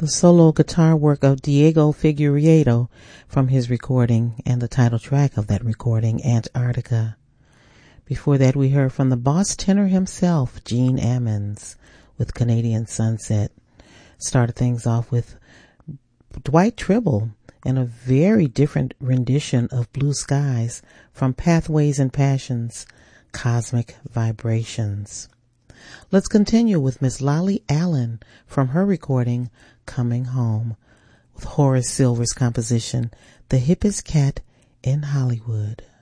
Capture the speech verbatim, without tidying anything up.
the solo guitar work of Diego Figueiredo from his recording and the title track of that recording, Antarctica. Before that, we heard from the boss tenor himself, Gene Ammons, with Canadian Sunset. Started things off with Dwight Tribble and a very different rendition of Blue Skies from Pathways and Passions, Cosmic Vibrations. Let's continue with Miss Lolly Allen from her recording, Coming Home, with Horace Silver's composition, The Hippest Cat in Hollywood.